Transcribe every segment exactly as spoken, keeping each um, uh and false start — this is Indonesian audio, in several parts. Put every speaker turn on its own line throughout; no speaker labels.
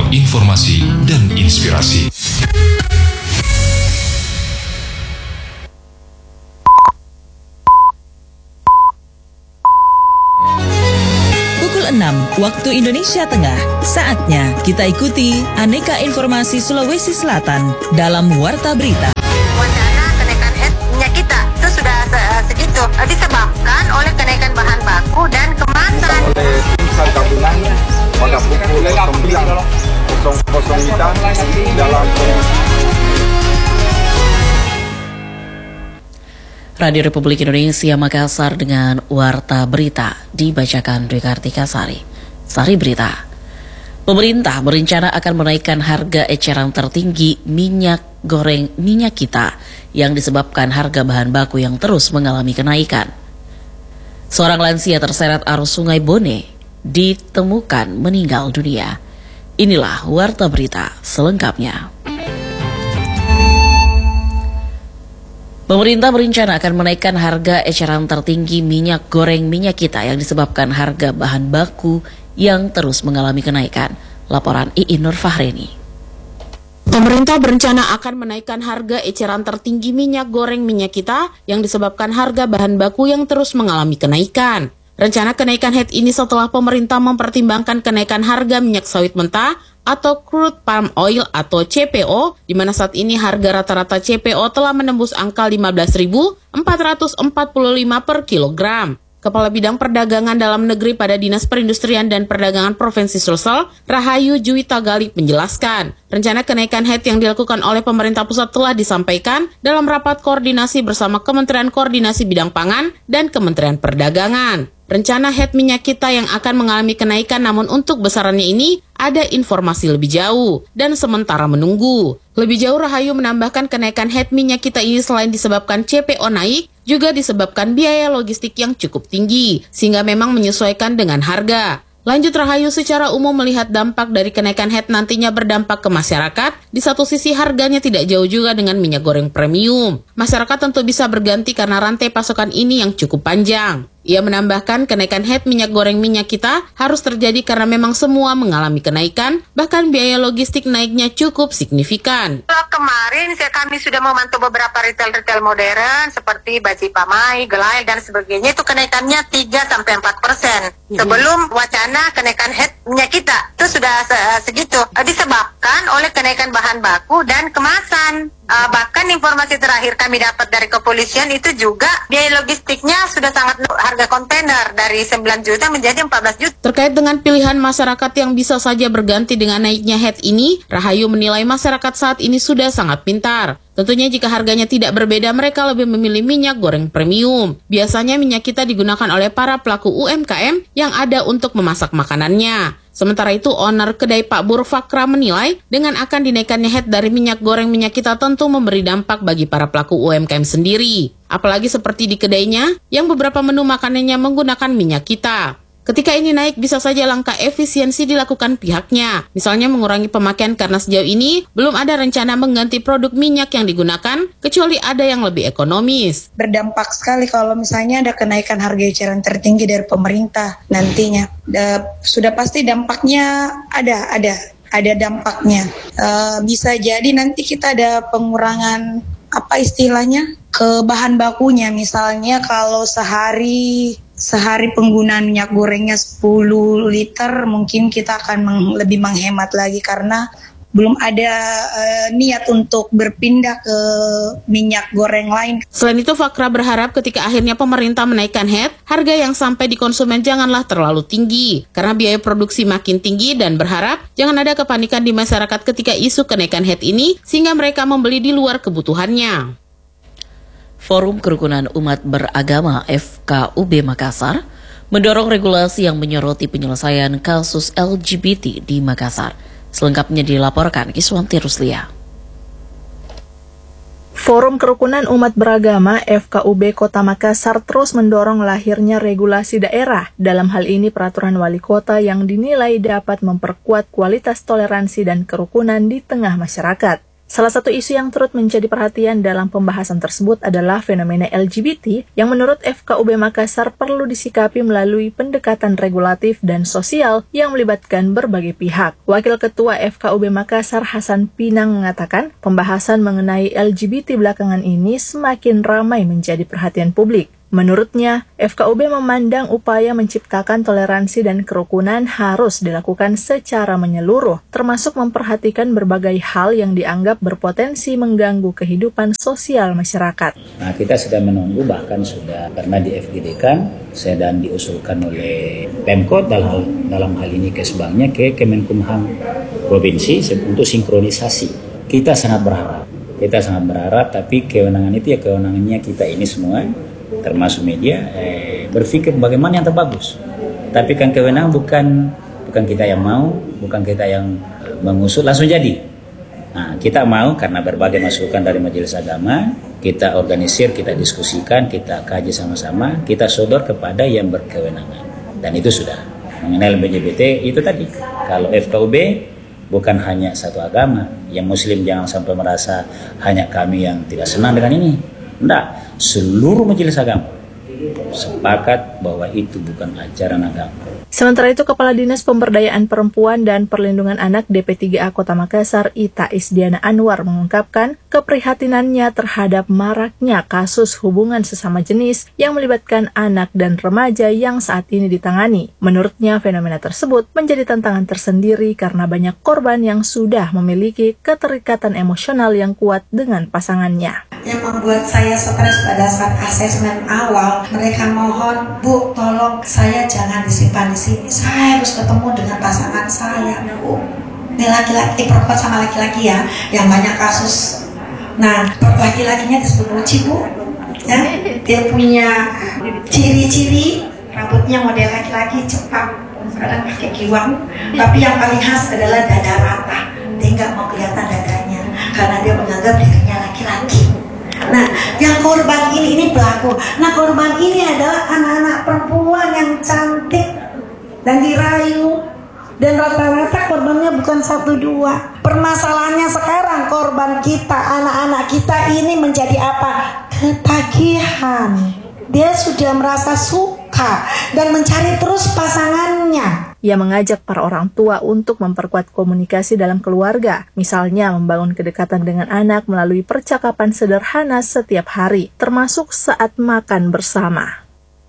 informasi dan inspirasi.
Pukul enam waktu Indonesia Tengah. Saatnya kita ikuti aneka informasi Sulawesi Selatan dalam Warta Berita.
Wacana kenaikan H E T minyak kita itu sudah segitu disebabkan oleh kenaikan bahan baku dan kemasan.
Oleh tim SAR gabungan pada pukul sembilan dalam
Radio Republik Indonesia Makassar dengan Warta Berita dibacakan Dwi Kartika Sari. Sari Berita. Pemerintah berencana akan menaikkan harga eceran tertinggi minyak goreng minyak kita yang disebabkan harga bahan baku yang terus mengalami kenaikan. Seorang lansia terseret arus Sungai Bone ditemukan meninggal dunia. Inilah Warta Berita selengkapnya. Pemerintah berencana akan menaikkan harga eceran tertinggi minyak goreng minyak kita yang disebabkan harga bahan baku yang terus mengalami kenaikan. Laporan Iin Nur Fahreni.
Pemerintah berencana akan menaikkan harga eceran tertinggi minyak goreng minyak kita yang disebabkan harga bahan baku yang terus mengalami kenaikan. Rencana kenaikan H E T ini setelah pemerintah mempertimbangkan kenaikan harga minyak sawit mentah atau crude palm oil atau C P O, di mana saat ini harga rata-rata C P O telah menembus angka lima belas ribu empat ratus empat puluh lima per kilogram. Kepala Bidang Perdagangan Dalam Negeri pada Dinas Perindustrian dan Perdagangan Provinsi Sulsel, Rahayu Juwita Galip menjelaskan, rencana kenaikan H E T yang dilakukan oleh pemerintah pusat telah disampaikan dalam rapat koordinasi bersama Kementerian Koordinasi Bidang Pangan dan Kementerian Perdagangan. Rencana H E T minyak kita yang akan mengalami kenaikan, namun untuk besarannya ini ada informasi lebih jauh dan sementara menunggu. Lebih jauh, Rahayu menambahkan kenaikan H E T minyak kita ini selain disebabkan C P O naik, juga disebabkan biaya logistik yang cukup tinggi, sehingga memang menyesuaikan dengan harga. Lanjut, Rahayu secara umum melihat dampak dari kenaikan H E T nantinya berdampak ke masyarakat. Di satu sisi harganya tidak jauh juga dengan minyak goreng premium. Masyarakat tentu bisa berganti karena rantai pasokan ini yang cukup panjang. Ia menambahkan kenaikan H E T minyak goreng minyak kita harus terjadi karena memang semua mengalami kenaikan, bahkan biaya logistik naiknya cukup signifikan.
Kemarin saya, kami sudah memantau beberapa retail-retail modern seperti Baji Pamai, Gelai dan sebagainya, itu kenaikannya tiga sampai empat persen. Sebelum wacana kenaikan H E T minyak kita itu sudah segitu disebabkan oleh kenaikan bahan baku dan kemasan. Uh, bahkan informasi terakhir kami dapat dari kepolisian itu juga biaya logistiknya sudah sangat, harga kontainer dari sembilan juta menjadi empat belas juta.
Terkait dengan pilihan masyarakat yang bisa saja berganti dengan naiknya H E T ini, Rahayu menilai masyarakat saat ini sudah sangat pintar. Tentunya jika harganya tidak berbeda, mereka lebih memilih minyak goreng premium. Biasanya minyak kita digunakan oleh para pelaku U M K M yang ada untuk memasak makanannya. Sementara itu, owner kedai Pak Bur Fakra menilai dengan akan dinaikannya H E T dari minyak goreng minyak kita tentu memberi dampak bagi para pelaku U M K M sendiri. Apalagi seperti di kedainya yang beberapa menu makanannya menggunakan minyak kita. Ketika ini naik, bisa saja langkah efisiensi dilakukan pihaknya. Misalnya mengurangi pemakaian karena sejauh ini belum ada rencana mengganti produk minyak yang digunakan, kecuali ada yang lebih ekonomis.
Berdampak sekali kalau misalnya ada kenaikan harga eceran tertinggi dari pemerintah nantinya. Da, sudah pasti dampaknya ada, ada, ada dampaknya. E, bisa jadi nanti kita ada pengurangan, apa istilahnya, ke bahan bakunya. Misalnya kalau sehari... Sehari penggunaan minyak gorengnya sepuluh liter, mungkin kita akan meng, lebih menghemat lagi karena belum ada uh, niat untuk berpindah ke minyak goreng lain.
Selain itu, Fakra berharap ketika akhirnya pemerintah menaikkan H E T, harga yang sampai di konsumen janganlah terlalu tinggi karena biaya produksi makin tinggi, dan berharap jangan ada kepanikan di masyarakat ketika isu kenaikan H E T ini sehingga mereka membeli di luar kebutuhannya.
Forum Kerukunan Umat Beragama F K U B Makassar mendorong regulasi yang menyoroti penyelesaian kasus L G B T di Makassar. Selengkapnya dilaporkan Kiswanti Ruslia.
Forum Kerukunan Umat Beragama F K U B Kota Makassar terus mendorong lahirnya regulasi daerah, dalam hal ini peraturan wali kota yang dinilai dapat memperkuat kualitas toleransi dan kerukunan di tengah masyarakat. Salah satu isu yang turut menjadi perhatian dalam pembahasan tersebut adalah fenomena L G B T yang menurut F K U B Makassar perlu disikapi melalui pendekatan regulatif dan sosial yang melibatkan berbagai pihak. Wakil Ketua F K U B Makassar Hasan Pinang mengatakan pembahasan mengenai L G B T belakangan ini semakin ramai menjadi perhatian publik. Menurutnya, F K U B memandang upaya menciptakan toleransi dan kerukunan harus dilakukan secara menyeluruh, termasuk memperhatikan berbagai hal yang dianggap berpotensi mengganggu kehidupan sosial masyarakat.
Nah, kita sedang menunggu, bahkan sudah pernah di F G D kan, sedang diusulkan oleh Pemkot dalam, dalam hal ini Kesbangnya ke Kemenkumham Provinsi untuk sinkronisasi. Kita sangat berharap, kita sangat berharap, tapi kewenangan itu ya kewenangannya kita ini semua, termasuk media, eh, berpikir bagaimana yang terbagus. Tapi kan kewenangan bukan bukan kita yang mau, bukan kita yang mengusut langsung jadi. Nah, kita mau karena berbagai masukan dari Majelis Agama, kita organisir, kita diskusikan, kita kaji sama-sama, kita sodor kepada yang berkewenangan. Dan itu sudah mengenai L G B T itu tadi. Kalau F K U B bukan hanya satu agama, yang Muslim jangan sampai merasa hanya kami yang tidak senang dengan ini. Tidak, seluruh majelis agama sepakat bahwa itu bukan ajaran agama.
Sementara itu, Kepala Dinas Pemberdayaan Perempuan dan Perlindungan Anak D P tiga A Kota Makassar, Ita Isdiana Anwar, mengungkapkan keprihatinannya terhadap maraknya kasus hubungan sesama jenis yang melibatkan anak dan remaja yang saat ini ditangani. Menurutnya, fenomena tersebut menjadi tantangan tersendiri karena banyak korban yang sudah memiliki keterikatan emosional yang kuat dengan pasangannya.
Yang membuat saya stres pada saat asesmen awal, mereka mohon, Bu, tolong saya jangan disimpan di sini, saya harus ketemu dengan pasangan saya, Bu. Ini laki-laki, perempuan sama laki-laki ya, yang banyak kasus. Nah, laki-lakinya disebut Uci, Bu, ya, dia punya ciri-ciri, rambutnya model laki-laki, cepat, kadang pakai giwang, tapi yang paling khas adalah dada rata. Dia nggak mau kelihatan dadanya, karena dia menganggap dirinya laki-laki. Nah, yang korban ini, ini pelaku. Nah, korban ini adalah anak-anak perempuan yang cantik dan dirayu. Dan rata-rata korbannya bukan satu dua. Permasalahannya sekarang korban kita, anak-anak kita ini menjadi apa? Ketagihan. Dia sudah merasa suka dan mencari terus pasangannya.
Ia mengajak para orang tua untuk memperkuat komunikasi dalam keluarga, misalnya membangun kedekatan dengan anak melalui percakapan sederhana setiap hari, termasuk saat makan bersama.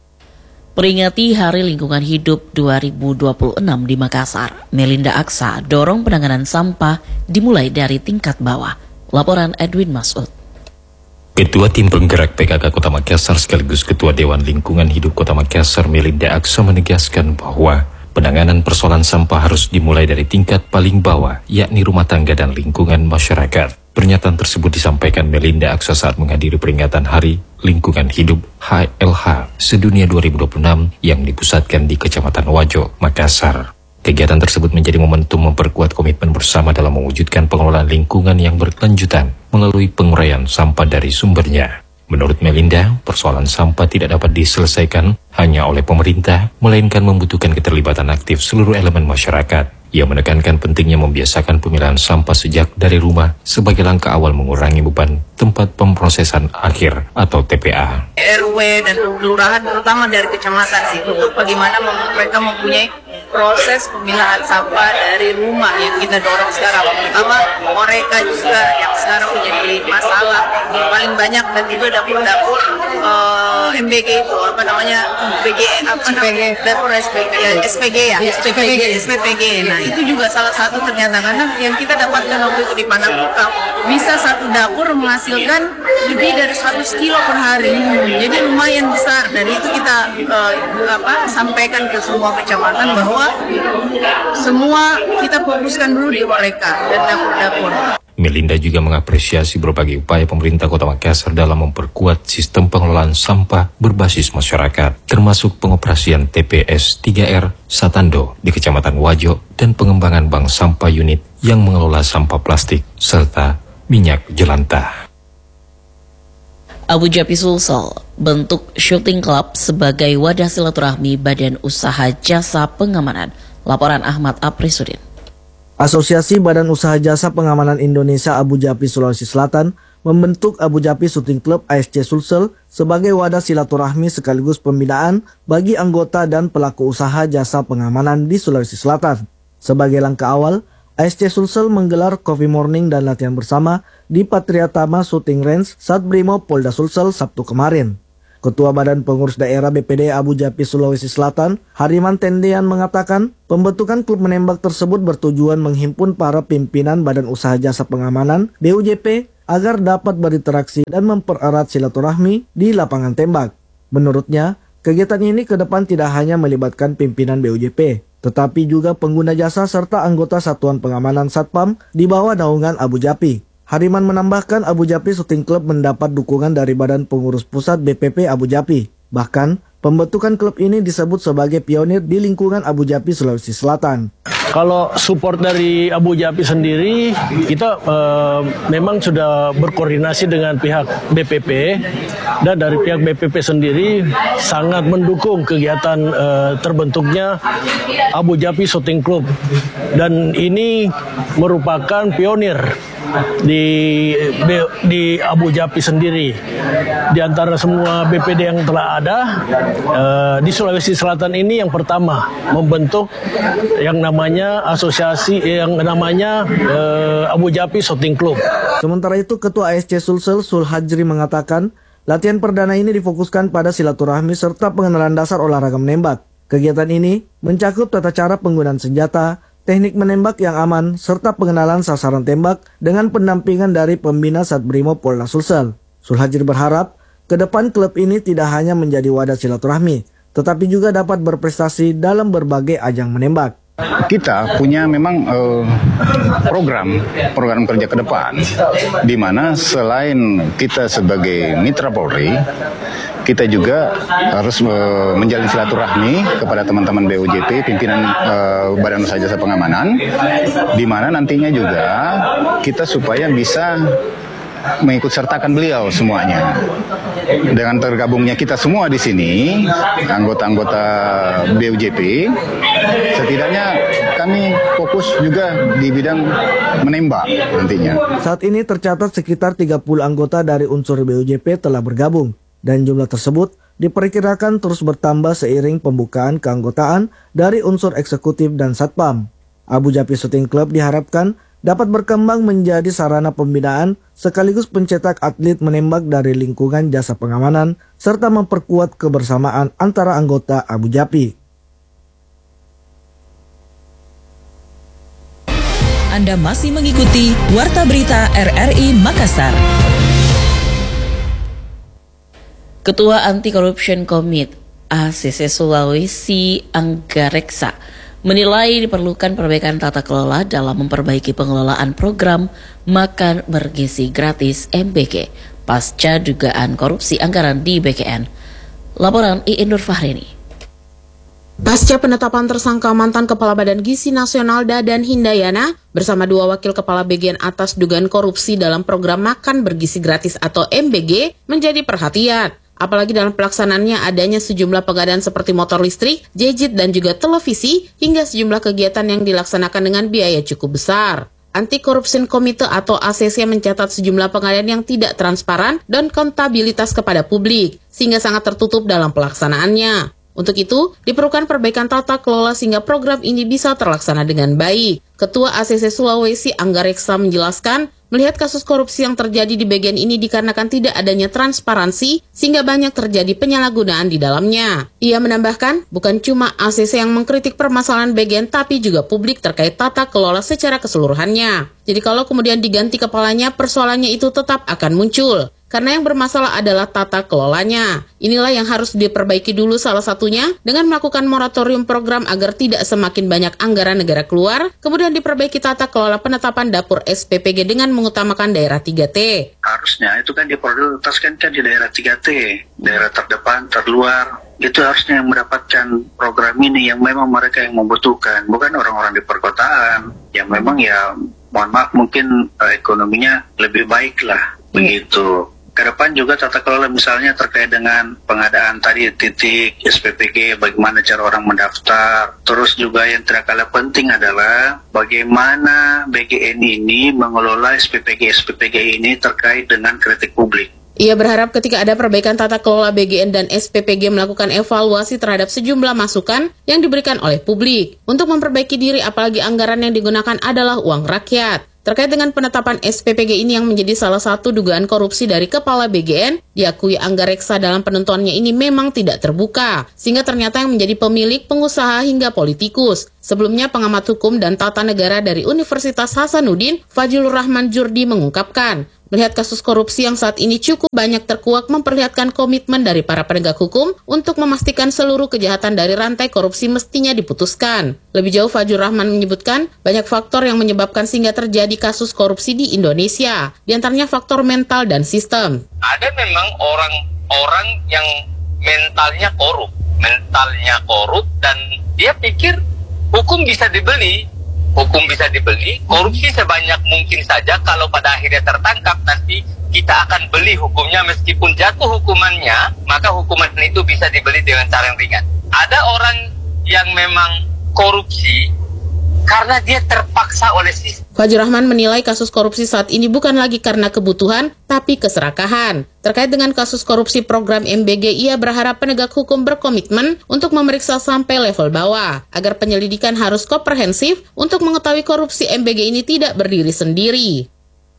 Peringati Hari Lingkungan Hidup dua ribu dua puluh enam di Makassar, Melinda Aksa dorong penanganan sampah dimulai dari tingkat bawah. Laporan Edwin Masud.
Ketua Tim Penggerak P K K Kota Makassar sekaligus Ketua Dewan Lingkungan Hidup Kota Makassar, Melinda Aksa, menegaskan bahwa penanganan persoalan sampah harus dimulai dari tingkat paling bawah, yakni rumah tangga dan lingkungan masyarakat. Pernyataan tersebut disampaikan Melinda Aksa saat menghadiri peringatan Hari Lingkungan Hidup H L H Sedunia dua ribu dua puluh enam yang dipusatkan di Kecamatan Wajo, Makassar. Kegiatan tersebut menjadi momentum memperkuat komitmen bersama dalam mewujudkan pengelolaan lingkungan yang berkelanjutan melalui penguraian sampah dari sumbernya. Menurut Melinda, persoalan sampah tidak dapat diselesaikan hanya oleh pemerintah, melainkan membutuhkan keterlibatan aktif seluruh elemen masyarakat. Ia menekankan pentingnya membiasakan pemilahan sampah sejak dari rumah sebagai langkah awal mengurangi beban tempat pemrosesan akhir atau T P A.
R W dan kelurahan, terutama dari kecamatan sih, bagaimana mereka mempunyai proses pemilahan sampah dari rumah yang kita dorong sekarang. Pertama, mereka juga yang sekarang menjadi masalah paling banyak, dan juga dapur-dapur uh, M B G itu apa namanya B G apa namanya dapur S P G ya S P G ya S P G S P G. Nah, itu juga salah satu ternyata, karena yang kita dapatkan waktu itu di Panakukang bisa satu dapur menghasilkan lebih dari seratus kilo per hari, jadi lumayan besar. Dan itu kita uh, apa sampaikan ke semua kecamatan bahwa semua kita fokuskan dulu di mereka dan dapur-dapur.
Melinda juga mengapresiasi berbagai upaya pemerintah Kota Makassar dalam memperkuat sistem pengelolaan sampah berbasis masyarakat, termasuk pengoperasian T P S tiga R Satando di Kecamatan Wajo dan pengembangan bank sampah unit yang mengelola sampah plastik serta minyak jelantah.
Abu Japi Sulsel bentuk Shooting Club sebagai wadah silaturahmi Badan Usaha Jasa Pengamanan. Laporan Ahmad Aprisudin.
Asosiasi Badan Usaha Jasa Pengamanan Indonesia Abu Japi Sulawesi Selatan membentuk Abu Japi Shooting Club A S C Sulsel sebagai wadah silaturahmi sekaligus pembinaan bagi anggota dan pelaku usaha jasa pengamanan di Sulawesi Selatan. Sebagai langkah awal, A S C Sulsel menggelar coffee morning dan latihan bersama di Patriatama Shooting Range Satbrimob Polda Sulsel Sabtu kemarin. Ketua Badan Pengurus Daerah B P D Abu Japi Sulawesi Selatan, Hariman Tendean mengatakan, pembentukan klub menembak tersebut bertujuan menghimpun para pimpinan Badan Usaha Jasa Pengamanan B U J P agar dapat berinteraksi dan mempererat silaturahmi di lapangan tembak. Menurutnya, kegiatan ini ke depan tidak hanya melibatkan pimpinan B U J P, tetapi juga pengguna jasa serta anggota Satuan Pengamanan Satpam di bawah naungan Abu Japi. Hariman menambahkan Abu Japi Shooting Club mendapat dukungan dari Badan Pengurus Pusat B P P Abu Japi. Bahkan, pembentukan klub ini disebut sebagai pionir di lingkungan Abu Japi Sulawesi Selatan.
Kalau support dari Abu Japi sendiri, kita uh, memang sudah berkoordinasi dengan pihak B P P, dan dari pihak B P P sendiri sangat mendukung kegiatan uh, terbentuknya Abu Japi Shooting Club. Dan ini merupakan pionir di di Abu Japi sendiri. Di antara semua B P D yang telah ada uh, di Sulawesi Selatan ini yang pertama membentuk yang namanya asosiasi yang namanya uh, Abu Japi Shooting Club.
Sementara itu, Ketua A S C Sulsel Sulhajri mengatakan, latihan perdana ini difokuskan pada silaturahmi serta pengenalan dasar olahraga menembak. Kegiatan ini mencakup tata cara penggunaan senjata, teknik menembak yang aman, serta pengenalan sasaran tembak dengan pendampingan dari pembina Satbrimob Polda Sulsel. Sulhajri berharap, ke depan klub ini tidak hanya menjadi wadah silaturahmi, tetapi juga dapat berprestasi dalam berbagai ajang menembak.
Kita punya memang uh, program program kerja ke depan, di mana selain kita sebagai mitra Polri, kita juga harus uh, menjalin silaturahmi kepada teman-teman B U J P, pimpinan uh, Badan Usaha Jasa Pengamanan, di mana nantinya juga kita supaya bisa mengikut sertakan beliau semuanya. Dengan tergabungnya kita semua di sini, anggota-anggota B U J P, setidaknya kami fokus juga di bidang menembak nantinya.
Saat ini tercatat sekitar tiga puluh anggota dari unsur B U J P telah bergabung, dan jumlah tersebut diperkirakan terus bertambah seiring pembukaan keanggotaan dari unsur eksekutif dan satpam. Abu Japi Shooting Club diharapkan dapat berkembang menjadi sarana pembinaan sekaligus pencetak atlet menembak dari lingkungan jasa pengamanan serta memperkuat kebersamaan antara anggota Abu Japi.
Anda masih mengikuti Warta Berita R R I Makassar.
Ketua Anti Corruption Committee A C C Sulawesi Anggareksa menilai diperlukan perbaikan tata kelola dalam memperbaiki pengelolaan program makan bergizi gratis M B G pasca dugaan korupsi anggaran di B K N. Laporan Iin Nur Fahrini.
Pasca penetapan tersangka mantan Kepala Badan Gizi Nasional Dadan Hindayana bersama dua wakil kepala bagian atas dugaan korupsi dalam program makan bergizi gratis atau M B G menjadi perhatian. Apalagi dalam pelaksanaannya adanya sejumlah pengadaan seperti motor listrik, gadget, dan juga televisi, hingga sejumlah kegiatan yang dilaksanakan dengan biaya cukup besar. Anti Corruption Committee atau A C C mencatat sejumlah pengadaan yang tidak transparan dan kontabilitas kepada publik, sehingga sangat tertutup dalam pelaksanaannya. Untuk itu, diperlukan perbaikan tata kelola sehingga program ini bisa terlaksana dengan baik. Ketua A C C Sulawesi Anggareksa menjelaskan, melihat kasus korupsi yang terjadi di bagian ini dikarenakan tidak adanya transparansi sehingga banyak terjadi penyalahgunaan di dalamnya. Ia menambahkan, bukan cuma A C C yang mengkritik permasalahan bagian tapi juga publik terkait tata kelola secara keseluruhannya. Jadi kalau kemudian diganti kepalanya, persoalannya itu tetap akan muncul. Karena yang bermasalah adalah tata kelolanya. Inilah yang harus diperbaiki dulu, salah satunya dengan melakukan moratorium program agar tidak semakin banyak anggaran negara keluar, kemudian diperbaiki tata kelola penetapan dapur S P P G dengan mengutamakan daerah tiga T.
Harusnya itu kan diprioritaskan kan di daerah tiga T, daerah terdepan, terluar. Itu harusnya yang mendapatkan program ini yang memang mereka yang membutuhkan, bukan orang-orang di perkotaan yang memang ya mohon maaf mungkin uh, ekonominya lebih baik lah, begitu. Ke depan juga tata kelola misalnya terkait dengan pengadaan tadi titik S P P G, bagaimana cara orang mendaftar. Terus juga yang tidak kalah penting adalah bagaimana B G N ini mengelola S P P G S P P G ini terkait dengan kritik publik.
Ia berharap ketika ada perbaikan tata kelola B G N dan S P P G melakukan evaluasi terhadap sejumlah masukan yang diberikan oleh publik untuk memperbaiki diri, apalagi anggaran yang digunakan adalah uang rakyat. Terkait dengan penetapan S P P G ini yang menjadi salah satu dugaan korupsi dari Kepala B G N, diakui Anggareksa dalam penentuannya ini memang tidak terbuka, sehingga ternyata yang menjadi pemilik, pengusaha hingga politikus. Sebelumnya pengamat hukum dan tata negara dari Universitas Hasanuddin, Fajrul Rahman Jurdi mengungkapkan, melihat kasus korupsi yang saat ini cukup banyak terkuak memperlihatkan komitmen dari para penegak hukum untuk memastikan seluruh kejahatan dari rantai korupsi mestinya diputuskan. Lebih jauh, Fajrul Rahman menyebutkan banyak faktor yang menyebabkan sehingga terjadi kasus korupsi di Indonesia, diantaranya faktor mental dan sistem.
Ada memang orang-orang yang mentalnya korup, mentalnya korup dan dia pikir hukum bisa dibeli. Hukum bisa dibeli, korupsi sebanyak mungkin saja, kalau pada akhirnya tertangkap nanti kita akan beli hukumnya, meskipun jatuh hukumannya, maka hukuman itu bisa dibeli dengan cara yang ringan. Ada orang yang memang korupsi karena dia terpaksa oleh sistem.
Fajrul Rahman menilai kasus korupsi saat ini bukan lagi karena kebutuhan, tapi keserakahan. Terkait dengan kasus korupsi program M B G, ia berharap penegak hukum berkomitmen untuk memeriksa sampai level bawah, agar penyelidikan harus komprehensif untuk mengetahui korupsi M B G ini tidak berdiri sendiri.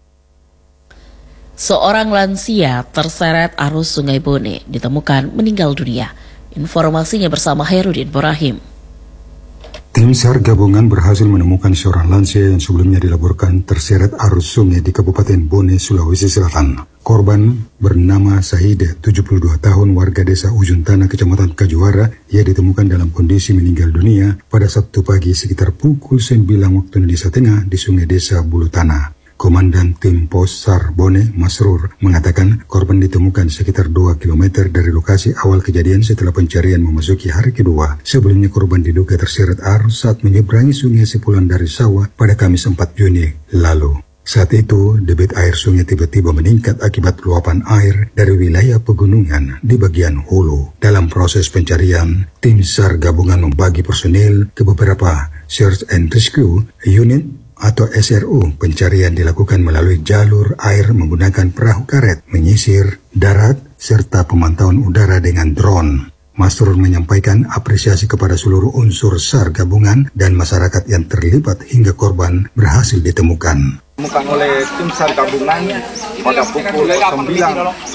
Seorang lansia terseret arus Sungai Bone ditemukan meninggal dunia. Informasinya bersama Herudin Borahim.
Tim SAR gabungan berhasil menemukan seorang lansia yang sebelumnya dilaporkan terseret arus sungai di Kabupaten Bone, Sulawesi Selatan. Korban bernama Saida, tujuh puluh dua tahun, warga desa Ujung Tanah, Kecamatan Kajuara. Ia ditemukan dalam kondisi meninggal dunia pada Sabtu pagi sekitar pukul sembilan waktu Indonesia Tengah di sungai desa Bulu Tanah. Komandan Tim Pos SAR Bone, Masrur, mengatakan korban ditemukan sekitar dua kilometer dari lokasi awal kejadian setelah pencarian memasuki hari kedua. Sebelumnya korban diduga terseret arus saat menyeberangi sungai sepulang dari sawah pada Kamis empat Juni lalu. Saat itu, debit air sungai tiba-tiba meningkat akibat luapan air dari wilayah pegunungan di bagian hulu. Dalam proses pencarian, tim SAR gabungan membagi personil ke beberapa Search and Rescue Unit atau S R U. Pencarian dilakukan melalui jalur air menggunakan perahu karet, menyisir darat, serta pemantauan udara dengan drone. Masrur menyampaikan apresiasi kepada seluruh unsur SAR gabungan dan masyarakat yang terlibat hingga korban berhasil ditemukan.
Ditemukan oleh tim SAR gabungan pada pukul sembilan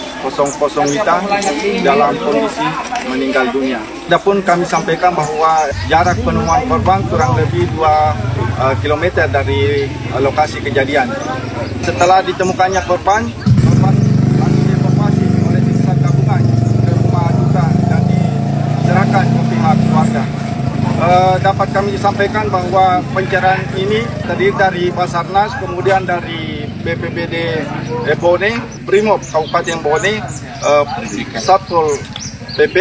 Wita dalam kondisi meninggal dunia. Adapun kami sampaikan bahwa jarak penemuan korban kurang lebih dua uh, kilometer dari uh, lokasi kejadian. Setelah ditemukannya korban, korban langsung dievakuasi oleh tim SAR gabungan ke rumah duka dan diserahkan ke pihak keluarga. Uh, dapat kami sampaikan bahwa pencarian ini terdiri dari Basarnas, kemudian dari B P B D Bone, Brimob Kabupaten Bone, uh, Satpol P P,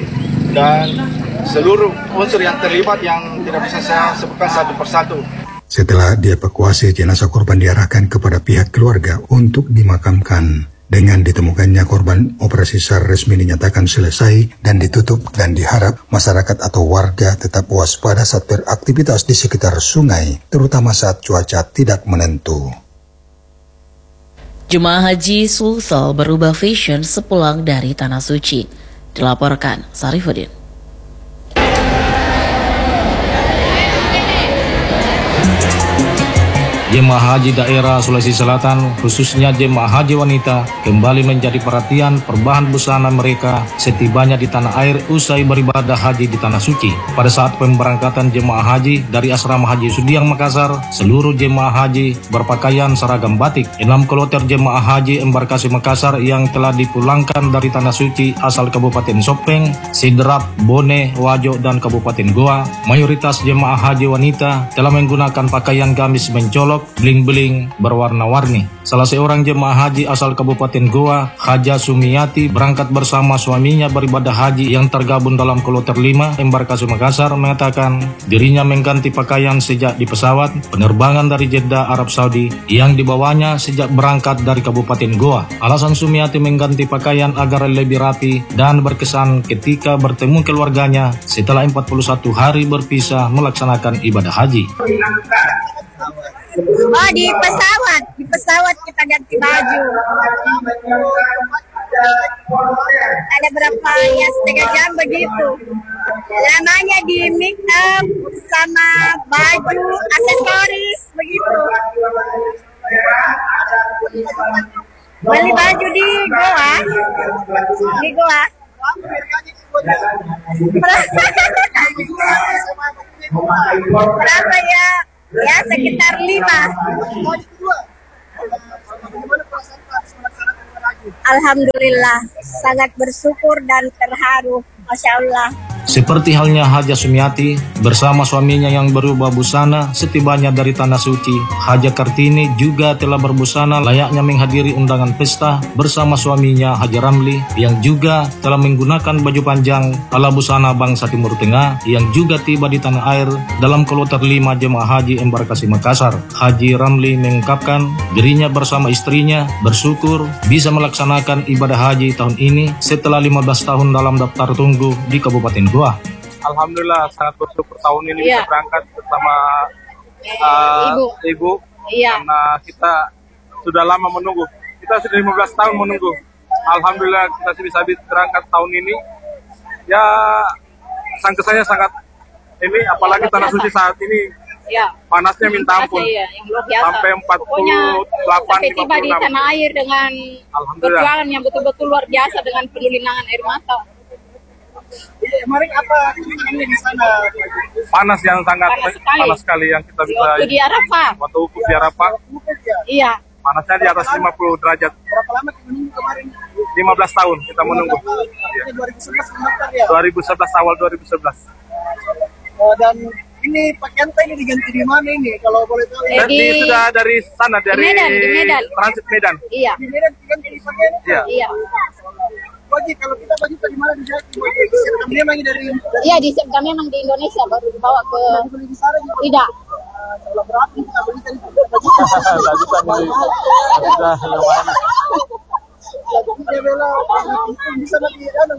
dan seluruh unsur yang terlibat yang tidak bisa saya sebutkan satu persatu.
Setelah dievakuasi, jenazah korban diarahkan kepada pihak keluarga untuk dimakamkan. Dengan ditemukannya korban, operasi SAR resmi dinyatakan selesai dan ditutup, dan diharap masyarakat atau warga tetap waspada saat beraktivitas di sekitar sungai, terutama saat cuaca tidak menentu.
Jemaah Haji Sulsel berubah fashion sepulang dari Tanah Suci. Dilaporkan Sarifuddin.
Jemaah haji daerah Sulawesi Selatan, khususnya jemaah haji wanita, kembali menjadi perhatian perubahan busana mereka setibanya di tanah air usai beribadah haji di Tanah Suci. Pada saat pemberangkatan jemaah haji dari asrama Haji Sudiang Makassar, seluruh jemaah haji berpakaian seragam batik. Enam kloter jemaah haji embarkasi Makassar yang telah dipulangkan dari Tanah Suci asal Kabupaten Sopeng, Sidrap, Bone, Wajo, dan Kabupaten Goa, mayoritas jemaah haji wanita telah menggunakan pakaian gamis mencolok mencolok bling-bling berwarna-warni. Salah seorang jemaah haji asal Kabupaten Goa, Haja Sumiati, berangkat bersama suaminya beribadah haji yang tergabung dalam kloter lima Embarkasi Makassar, mengatakan dirinya mengganti pakaian sejak di pesawat penerbangan dari Jeddah, Arab Saudi yang dibawanya sejak berangkat dari Kabupaten Goa. Alasan Sumiati mengganti pakaian agar lebih rapi dan berkesan ketika bertemu keluarganya setelah empat puluh satu hari berpisah melaksanakan ibadah haji.
Oh, di pesawat, di pesawat kita ganti baju. Ada berapa ya, setengah jam begitu. Lamanya di make up sama baju, aksesoris begitu. Beli baju di Goa, di Goa. Berapa ya? Ya sekitar lima. Alhamdulillah, sangat bersyukur dan terharu, Masya Allah.
Seperti halnya Haja Sumiati bersama suaminya yang berubah busana setibanya dari Tanah Suci, Haja Kartini juga telah berbusana layaknya menghadiri undangan pesta bersama suaminya Haja Ramli yang juga telah menggunakan baju panjang ala busana bangsa Timur Tengah yang juga tiba di tanah air dalam kloter lima jemaah haji Embarkasi Makassar. Haji Ramli mengungkapkan dirinya bersama istrinya bersyukur bisa melaksanakan ibadah haji tahun ini setelah lima belas tahun dalam daftar tunggu di Kabupaten Goa.
Alhamdulillah sangat bersyukur tahun ini
Ya.
bisa berangkat bersama uh,
Ibu.
ibu
Iya.
karena kita sudah lama menunggu. Kita sudah lima belas tahun menunggu. Alhamdulillah kita bisa berangkat tahun ini. Ya, sangkesannya sangat ini, apalagi Tanah Suci saat ini
Ya.
panasnya minta ampun.
Iya, yang luar biasa.
Sampai empat
Pokoknya
puluh delapan
sampai tiba di tanah air dengan
Alhamdulillah.
perjuangan yang betul-betul luar biasa dengan penyulingan air mata.
Kemarin apa di sana? Panas yang sangat
Panas sekali.
panas sekali yang kita bisa
Waktu di Arafah.
waktu wukuf di Arafah.
Iya.
Panasnya di atas lima puluh derajat.
Berapa lama menunggu kemarin?
lima belas tahun kita menunggu.
dua ribu sebelas mendaftar ya?
dua ribu sebelas awal dua ribu sebelas.
Oh, dan ini pakaian teh ini diganti di mana ini kalau boleh tahu?
Dan di, sudah dari sana dari
Medan, di Medan.
transit Medan.
Iya. Di Medan diganti di pakaian?
Iya.
Iya. Bagi kalau kita bagi di mana di Jakarta? Memang dari Iya, di September memang di Indonesia baru dibawa ke tidak. Kalau berapa kita beli tadi?
Enggak bisa beli. Sudah lumayan.
Bisa lagi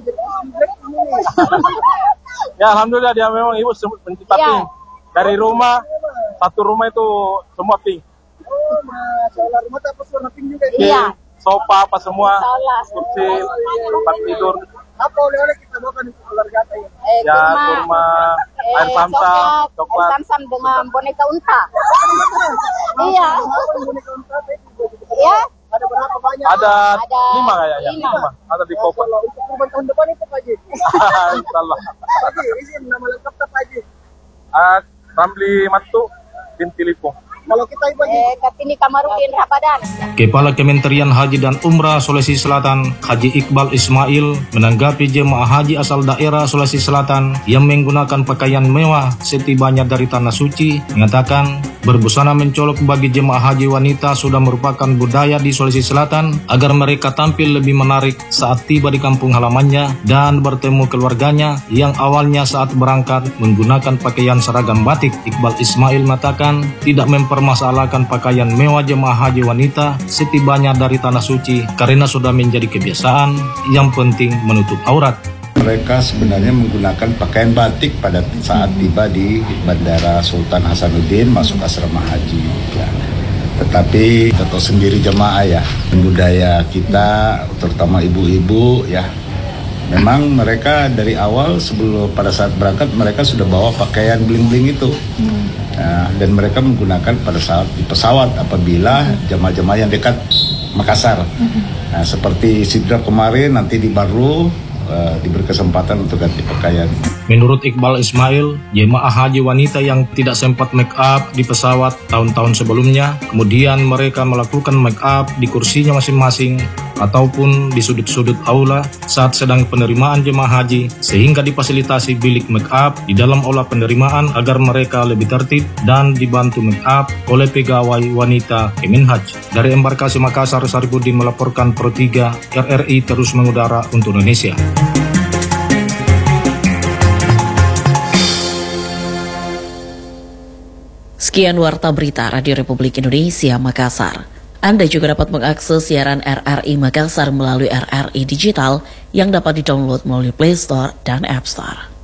Ya alhamdulillah dia memang ibu pencipta
Ya.
pink. Dari rumah satu rumah itu semua pink.
Oh, Masya Allah, rumah tak pas warna pink juga.
Iya. Sofa apa semua,
Masya Allah.
kursi, tempat tidur.
Apa oleh-oleh kita bawa ke keluarga ya? Eh,
Ya kurma, air samsam,
Air
coklat.
samsam dengan boneka unta. Iya. Boneka unta ya. Ada berapa banyak?
Ada,
Ada
lima kayaknya.
lima.
Lima. Ada di koper.
Untuk kurban tahun depan itu Pak Haji.
Insyaallah.
Pak Haji, izin nama lengkap Pak Haji.
Ah, Ramli Matu binti Lipung.
Kalau kita Ibu Haji. Eh, Kartini Kamarudin Rabadan.
Kepala Kementerian Haji dan Umrah Sulawesi Selatan, Haji Iqbal Ismail, menanggapi jemaah haji asal daerah Sulawesi Selatan yang menggunakan pakaian mewah setibanya dari Tanah Suci, mengatakan berbusana mencolok bagi jemaah haji wanita sudah merupakan budaya di Sulawesi Selatan agar mereka tampil lebih menarik saat tiba di kampung halamannya dan bertemu keluarganya yang awalnya saat berangkat menggunakan pakaian seragam batik. Iqbal Ismail mengatakan tidak mempermasalahkan pakaian mewah jemaah haji wanita setibanya dari Tanah Suci karena sudah menjadi kebiasaan, yang penting menutup aurat.
Mereka sebenarnya menggunakan pakaian batik pada saat tiba di Bandara Sultan Hasanuddin masuk asrama haji. Ya. Tetapi kita tahu sendiri jemaah ya, budaya kita terutama ibu-ibu ya, memang mereka dari awal sebelum pada saat berangkat mereka sudah bawa pakaian bling-bling itu. Nah, dan mereka menggunakan pada saat di pesawat apabila jemaah-jemaah yang dekat Makassar. Nah, seperti Sidra kemarin nanti di Barlo uh, diberi kesempatan untuk ganti pakaian.
Menurut Iqbal Ismail, jemaah haji wanita yang tidak sempat make up di pesawat tahun-tahun sebelumnya, kemudian mereka melakukan make up di kursinya masing-masing ataupun di sudut-sudut aula saat sedang penerimaan jemaah haji, sehingga difasilitasi bilik make up di dalam aula penerimaan agar mereka lebih tertib dan dibantu make up oleh pegawai wanita Kemenhaj. Dari embarkasi Makassar, Saripudin melaporkan Pro tiga R R I terus mengudara untuk Indonesia.
Sekian Warta Berita Radio Republik Indonesia Makassar. Anda juga dapat mengakses siaran R R I Makassar melalui R R I Digital yang dapat didownload melalui Play Store dan App Store.